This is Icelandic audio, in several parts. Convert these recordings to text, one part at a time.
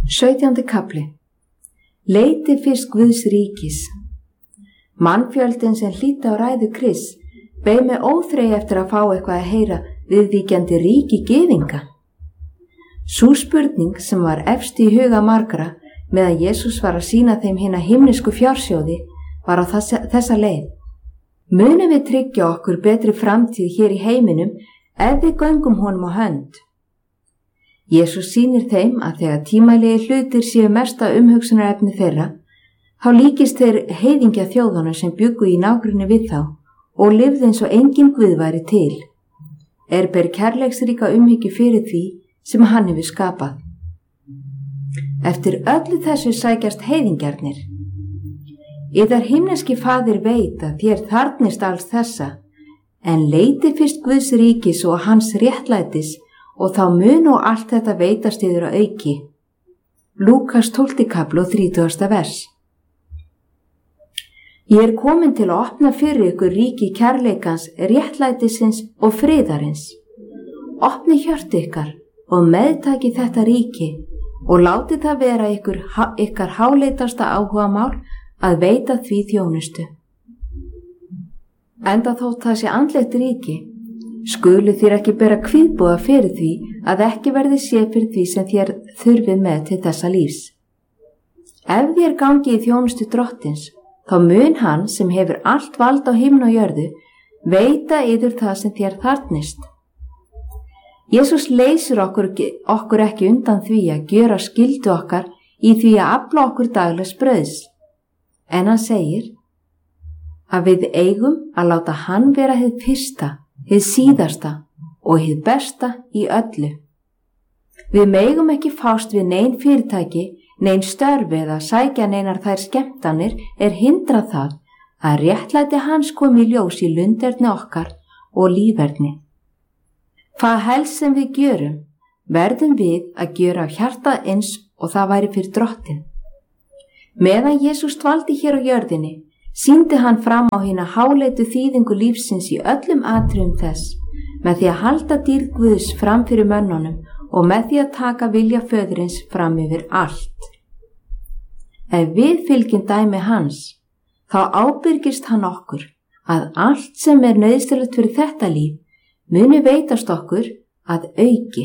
17. kafli. Leiti fyrst Guðs ríkis. Mannfjöldin sem hlýddi á ræðu Krists beið með óþrey eftir að fá eitthvað að heyra viðvíkjandi ríki gyðinga. Sú spurning sem var efst í huga margra meðan Jesús var að sýna þeim hina himnesku fjársjóði var á þessa leið. Munum við tryggja okkur betri framtíð hér í heiminum ef við göngum honum á hönd? Jesús sýnir þeim að þegar tímalegi hlutir séu mesta umhugsunarefni þeirra, þá líkist þeir heiðingja þjóðunum sem bjuggu í nágrenni við þá og lifðu eins og engin Guð væri til. Ber kærleiksríka umhyggju fyrir því sem hann hefur skapað. Eftir öllu þessu sækjast heiðingjarnir. Yðar himneski faðir veit að þér þarfnist alls þessa, en leiti fyrst Guðs ríkis og hans réttlætis og þá mun og allt þetta veitast yður að auki. Lúkas 12. kafli og 30. vers. Ég komin til að opna fyrir ykkur ríki kærleikans, réttlætisins og friðarins. Opni hjörtu ykkar og meðtaki þetta ríki og láti það vera ykkar háleitasta áhugamál að veita því þjónustu. Enda þótt það sé andlegt ríki, skulu þér ekki bera kvíðboða fyrir því að ekki verði séð fyrir því sem þér þurfið með til þessa lífs. Ef þér gangi í þjónustu drottins, þá mun hann sem hefur allt vald á himni og jörðu veita yður það sem þér þarfnist. Jesús leysir okkur ekki undan því að gjöra skyldu okkar í því að afla okkur daglegs brauðs, en hann segir að við eigum að láta hann vera hið fyrsta, hið síðasta og hið besta í öllu. Við megum ekki fást við nein fyrirtæki, nein störfi eða sækja neinar þær skemmtanir hindra það að réttlæti hans komi í ljós í lunderni okkar og líferni. Hvað helst sem við gjörum, verðum við að gjöra af hjarta eins og það væri fyrir drottin. Meðan Jesús dvaldi hér á jörðinni, sýndi hann fram á hina háleitu þýðingu lífsins í öllum atriðum þess, með því að halda dýrð Guðs fram fyrir mönnunum og með því að taka vilja föðurins fram yfir allt. Ef við fylgjum dæmi hans, þá ábyrgist hann okkur að allt sem nauðsynlegt fyrir þetta líf muni veitast okkur að auki.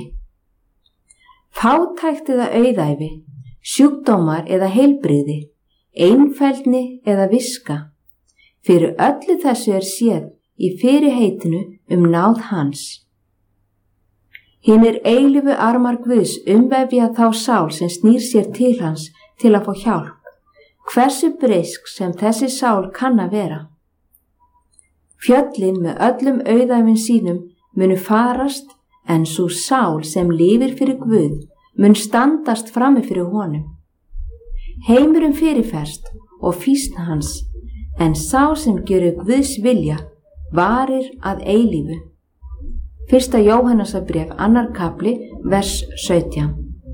Fátækt eða auðæfi, sjúkdómar eða heilbrigði, einfeldni eða viska. Fyrir öllu þessu séð í fyrirheitinu náð hans. Hinir eilífu armar Guðs umvefja þá sál sem snýr sér til hans til að fá hjálp, hversu breisk sem þessi sál kann að vera. Fjöllin með öllum auðæfin sínum munu farast, en sú sál sem lifir fyrir Guð mun standast frammi fyrir honum. Heimurinn fyrirferst og fýsn hans, en sá sem gerir Guðs vilja varir að eilífu. 1. Jóhannesarbréf 2. kafli, vers 17.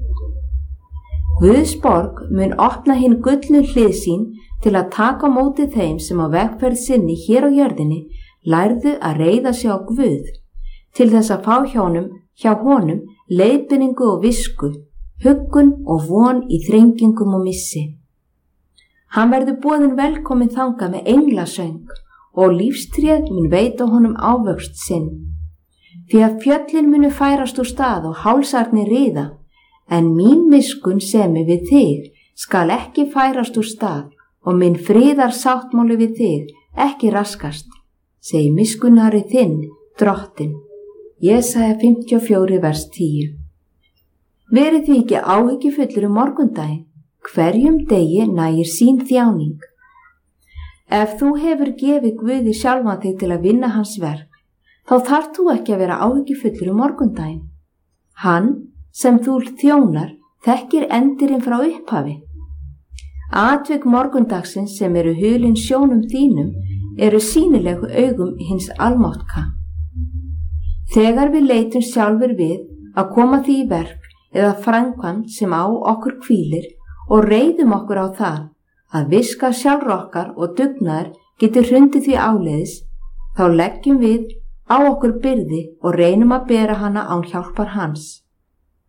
Guðs borg mun opna hinn gullnu hlið sín til að taka á móti þeim sem á vegferð sinni hér á jörðinni lærðu að reiða sig á Guð, til þess að fá hjá honum leiðbeiningu og visku, huggun og von í þrengingum og missi. Hann verður boðinn velkominn þangað með englasöng og lífstréð mun veita honum ávöxt sinn. Því að fjöllin munu færast úr stað og hálsarnir riða, en mín miskunn semi við þig skal ekki færast úr stað og minn friðar sáttmáli við þig ekki raskast, segir miskunnari þinn, drottin. Jesaja 54, vers 10. Verið því ekki áhyggjufullur morgundaginn, hverjum degi nægir sín þjáning. Ef þú hefur gefið Guði sjálfan þig til að vinna hans verk, þá þarf þú ekki að vera áhyggjufullur morgundaginn. Hann sem þú þjónar þekkir endirinn frá upphafi. Atvik morgundagsins sem hulin sjónum þínum sýnilegu augum hins almáttka. Þegar við leitum sjálfur við að koma því í verk eða framkvæmd sem á okkur hvílir og reiðum okkur á það að viska sjálfur okkar og dugnaður getur hrundið því áleiðis, þá leggjum við á okkur byrði og reynum að bera hana án hjálpar hans.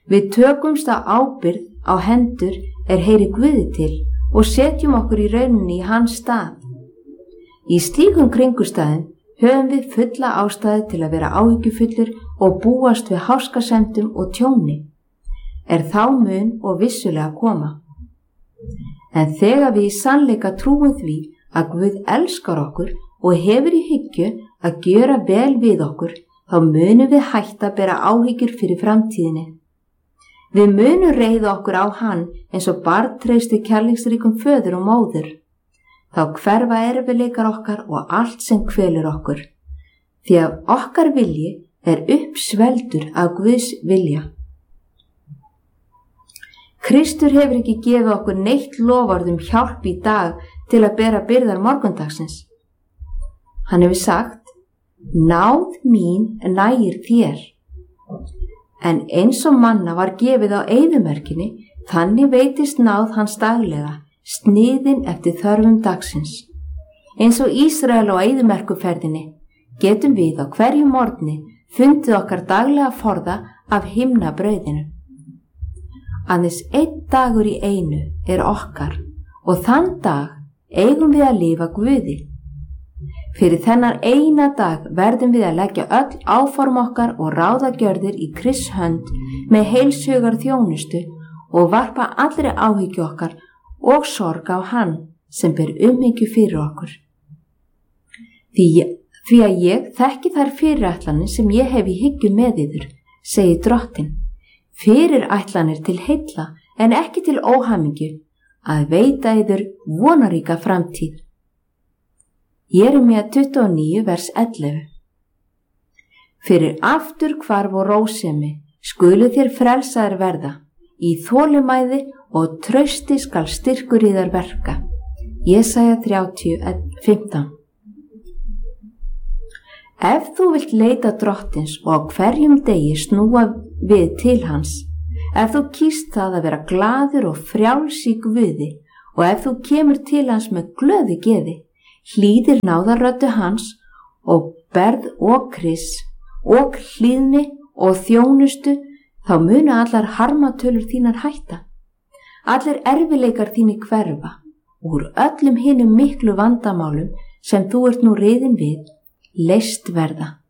Við tökumst á ábyrgð á hendur heyri Guði til og setjum okkur í rauninni í hans stað. Í slíkum kringumstæðum höfum við fulla ástæðu til að vera áhyggjufullir og búast við háskasemdum og tjóni. Þá mun og vissulega koma. En þegar við í sannleika trúum því að Guð elskar okkur og hefur í hyggju að gjöra vel við okkur, þá munum við hætta að bera áhyggjur fyrir framtíðinni. Við munum reiða okkur á hann eins og barn treysti kærleiksríkum föður og móður. Þá hverfa erfiðleikar okkar og allt sem kvelur okkur, því að okkar vilji uppsveldur af Guðs vilja. Kristur hefur ekki gefið okkur neitt loforð hjálp í dag til að bera byrðar morgundagsins. Hann hefur sagt, náð mín nægir þér. En eins og manna var gefið á eyðimerkinni, þannig veitist náð hans daglega, sniðin eftir þörfum dagsins. Eins og Ísrael á eyðimerkuferðinni getum við á hverju morgni fundið okkar daglega forða af himnabrauðinu. Aðeins einn dagur í einu okkar og þann dag eigum við að lifa Guði. Fyrir þennan eina dag verðum við að leggja öll áform okkar og ráðagjörðir í Krists hönd með heilshugar þjónustu og varpa allri áhyggju okkar og sorg á hann sem ber umhyggju fyrir okkur. Því að ég þekki þær fyrirætlanir sem ég hef í hyggju með yður, segir Drottinn. Fyrirætlanir til heilla en ekki til óhamingju, að veita yður vonaríka framtíð. Jeremía 29 vers 11. Fyrir afturhvarf og rósemi skulu þér frelsaðir verða, í þolinmæði og trausti skal styrkur í þær verka. Jesaja 30:15. Ef þú vilt leita Drottins og á hverjum degi snúa við til hans, ef þú kýst það að vera glaður og frjáls í Guði og ef þú kemur til hans með glöðu geði, hlýðir náðarröddu hans og berð og kriss og hlýðni og þjónustu, þá munu allar harmatölur þínar hætta. Allir erfileikar þínir hverfa, úr öllum hinum miklu vandamálum sem þú ert nú riðin við, leyst verða.